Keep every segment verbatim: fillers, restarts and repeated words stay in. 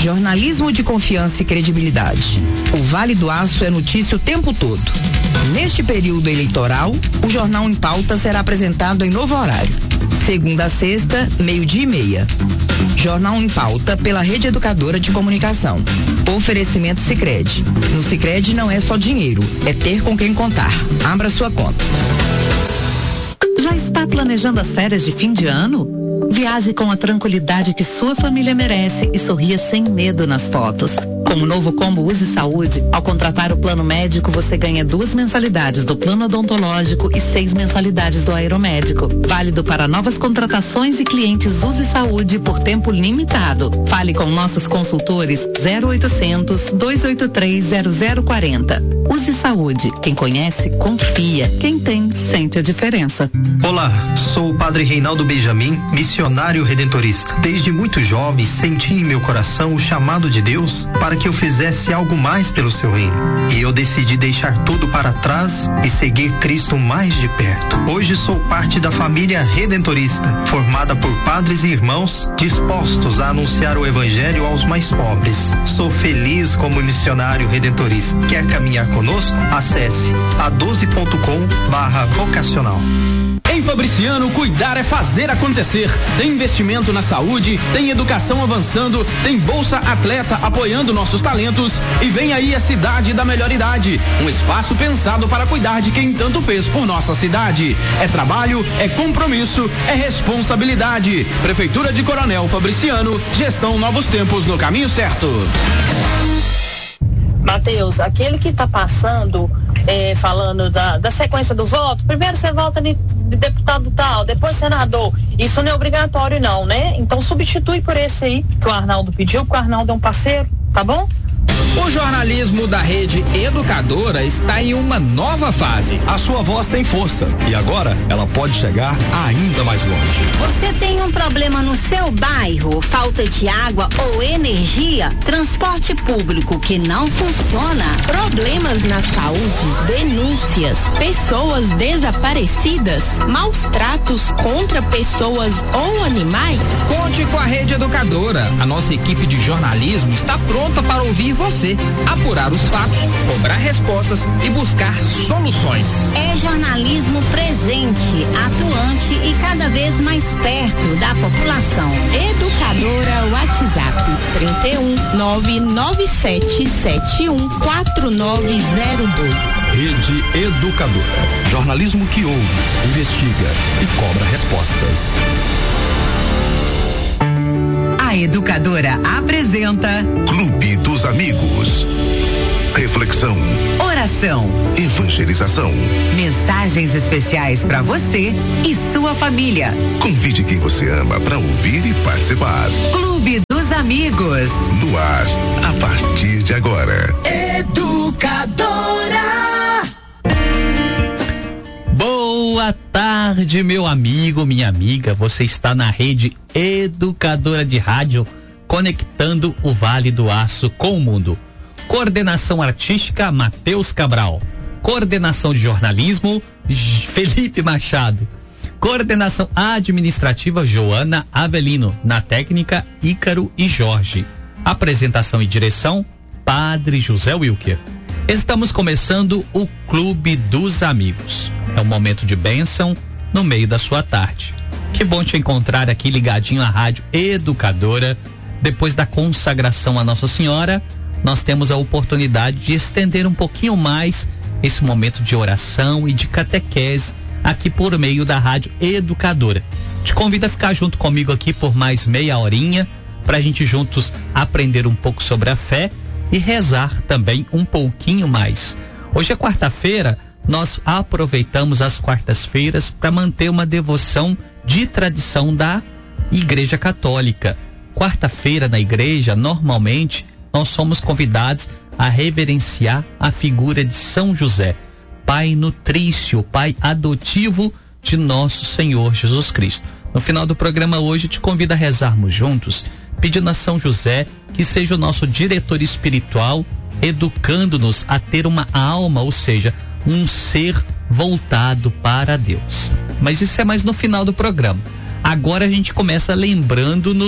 Jornalismo de confiança e credibilidade. O Vale do Aço é notícia o tempo todo. Neste período eleitoral, o Jornal em Pauta será apresentado em novo horário. Segunda a sexta, meio-dia e meia. Jornal em Pauta pela Rede Educadora de Comunicação. Oferecimento Sicredi. No Sicredi não é só dinheiro, é ter com quem contar. Abra sua conta. Já está planejando as férias de fim de ano? Viaje com a tranquilidade que sua família merece e sorria sem medo nas fotos. Com o novo combo Use Saúde, ao contratar o plano médico, você ganha duas mensalidades do plano odontológico e seis mensalidades do aeromédico. Válido para novas contratações e clientes Use Saúde por tempo limitado. Fale com nossos consultores zero oitocentos, dois oito três, zero zero quatro zero. Use Saúde. Quem conhece, confia. Quem tem, sente a diferença. Olá, sou o Padre Reinaldo Benjamin, missionário redentorista. Desde muito jovem, senti em meu coração o chamado de Deus para que eu fizesse algo mais pelo seu reino. E eu decidi deixar tudo para trás e seguir Cristo mais de perto. Hoje sou parte da família redentorista, formada por padres e irmãos dispostos a anunciar o evangelho aos mais pobres. Sou feliz como missionário redentorista. Quer caminhar conosco? Acesse a doze ponto com barra vocacional. Em Fabriciano, cuidar é fazer acontecer. Tem investimento na saúde, tem educação avançando, tem Bolsa Atleta apoiando nossos talentos e vem aí a Cidade da Melhor Idade, um espaço pensado para cuidar de quem tanto fez por nossa cidade. É trabalho, é compromisso, é responsabilidade. Prefeitura de Coronel Fabriciano, gestão Novos Tempos no caminho certo. Matheus, aquele que está passando, é, falando da, da sequência do voto, primeiro você vota de, de deputado tal, depois senador, isso não é obrigatório não, né? Então substitui por esse aí que o Arnaldo pediu, porque o Arnaldo é um parceiro, tá bom? O jornalismo da Rede Educadora está em uma nova fase. A sua voz tem força e agora ela pode chegar ainda mais longe. Você tem um problema no seu bairro, falta de água ou energia, transporte público que não funciona, problemas na saúde, denúncias, pessoas desaparecidas, maus tratos contra pessoas ou animais? Conte com a Rede Educadora. A nossa equipe de jornalismo está pronta para ouvir você, apurar os fatos, cobrar respostas e buscar soluções. É jornalismo presente, atuante e cada vez mais perto da população. Educadora WhatsApp trinta e um, nove nove sete sete um, quatro nove zero dois. Rede Educadora. Jornalismo que ouve, investiga e cobra respostas. A Educadora apresenta Clube dos Amigos. Reflexão, oração, evangelização, mensagens especiais para você e sua família. Convide quem você ama para ouvir e participar. Clube dos Amigos. No ar, a partir de agora. Educadora. Boa tarde, meu amigo, minha amiga. Você está na Rede Educadora de Rádio, conectando o Vale do Aço com o mundo. Coordenação artística, Matheus Cabral. Coordenação de jornalismo, Felipe Machado. Coordenação administrativa, Joana Avelino. Na técnica, Ícaro e Jorge. Apresentação e direção, Padre José Wilker. Estamos começando o Clube dos Amigos. É um momento de bênção no meio da sua tarde. Que bom te encontrar aqui ligadinho à Rádio Educadora. Depois da consagração à Nossa Senhora, nós temos a oportunidade de estender um pouquinho mais esse momento de oração e de catequese aqui por meio da Rádio Educadora. Te convido a ficar junto comigo aqui por mais meia horinha para a gente juntos aprender um pouco sobre a fé e rezar também um pouquinho mais. Hoje é quarta-feira, nós aproveitamos as quartas-feiras para manter uma devoção de tradição da Igreja Católica. Quarta-feira na igreja, normalmente, nós somos convidados a reverenciar a figura de São José, pai nutrício, pai adotivo de nosso Senhor Jesus Cristo. No final do programa hoje, eu te convido a rezarmos juntos, pedindo a São José que seja o nosso diretor espiritual, educando-nos a ter uma alma, ou seja, um ser voltado para Deus. Mas isso é mais no final do programa. Agora a gente começa lembrando-nos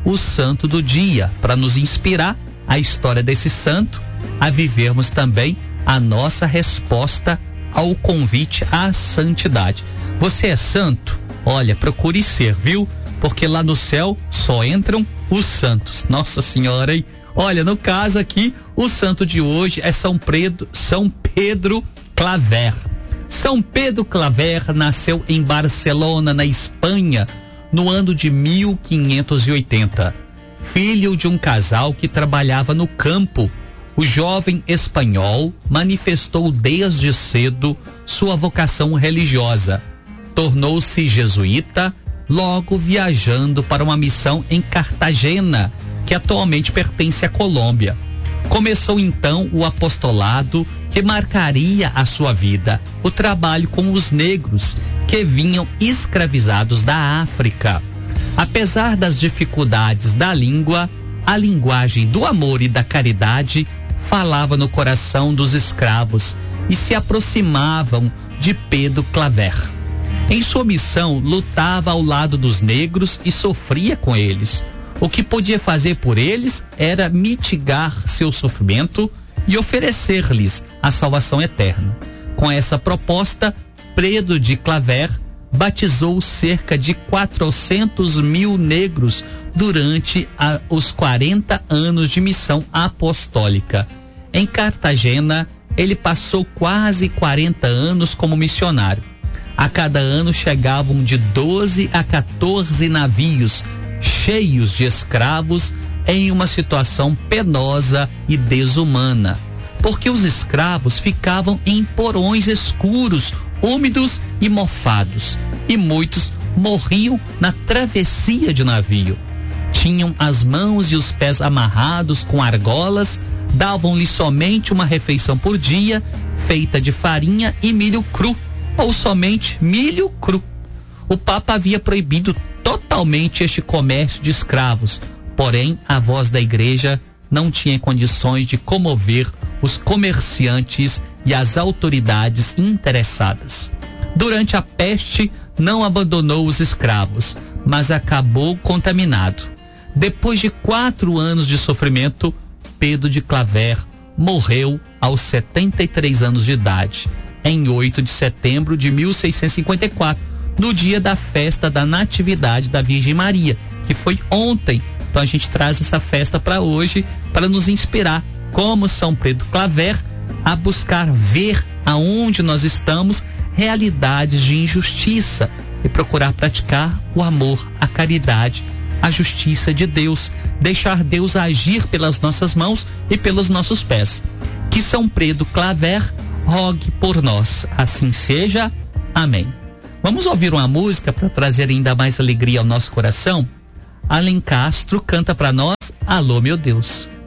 o santo do dia, para nos inspirar a história desse santo, a vivermos também a nossa resposta ao convite à santidade. Você é santo? Olha, procure ser, viu? Porque lá no céu só entram os santos. Nossa Senhora, hein? Olha, no caso aqui, o santo de hoje é São Pedro, São Pedro Claver. São Pedro Claver nasceu em Barcelona, na Espanha, no ano de mil quinhentos e oitenta. Filho de um casal que trabalhava no campo, o jovem espanhol manifestou desde cedo sua vocação religiosa. Tornou-se jesuíta, logo viajando para uma missão em Cartagena, que atualmente pertence à Colômbia. Começou então o apostolado que marcaria a sua vida, o trabalho com os negros que vinham escravizados da África. Apesar das dificuldades da língua, a linguagem do amor e da caridade falava no coração dos escravos e se aproximavam de Pedro Claver. Em sua missão, lutava ao lado dos negros e sofria com eles. O que podia fazer por eles era mitigar seu sofrimento e oferecer-lhes a salvação eterna. Com essa proposta, Pedro de Claver batizou cerca de quatrocentos mil negros durante a, os quarenta anos de missão apostólica. Em Cartagena, ele passou quase quarenta anos como missionário. A cada ano chegavam de doze a quatorze navios cheios de escravos em uma situação penosa e desumana, porque os escravos ficavam em porões escuros, úmidos e mofados, e muitos morriam na travessia de navio. Tinham as mãos e os pés amarrados com argolas, davam-lhe somente uma refeição por dia, feita de farinha e milho cru, ou somente milho cru. O Papa havia proibido totalmente este comércio de escravos, porém a voz da igreja não tinha condições de comover os comerciantes e as autoridades interessadas. Durante a peste, não abandonou os escravos, mas acabou contaminado. Depois de quatro anos de sofrimento, Pedro de Claver morreu aos setenta e três anos de idade, em oito de setembro de mil seiscentos e cinquenta e quatro, no dia da festa da Natividade da Virgem Maria, que foi ontem. Então a gente traz essa festa para hoje, para nos inspirar, como São Pedro Claver, a buscar ver aonde nós estamos realidades de injustiça e procurar praticar o amor, a caridade, a justiça de Deus, deixar Deus agir pelas nossas mãos e pelos nossos pés. Que São Pedro Claver rogue por nós. Assim seja. Amém. Vamos ouvir uma música para trazer ainda mais alegria ao nosso coração? Alen Castro canta para nós Alô, meu Deus.